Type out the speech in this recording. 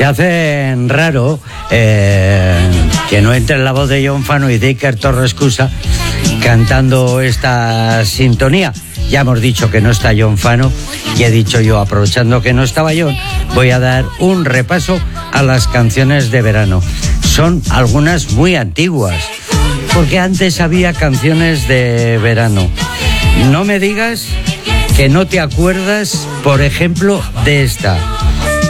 Se hace raro que no entre la voz de John Fano y de Iker Torrescusa cantando esta sintonía. Ya hemos dicho que no está John Fano y he dicho yo, aprovechando que no estaba John, voy a dar un repaso a las canciones de verano. Son algunas muy antiguas, porque antes había canciones de verano. No me digas que no te acuerdas, por ejemplo, de esta.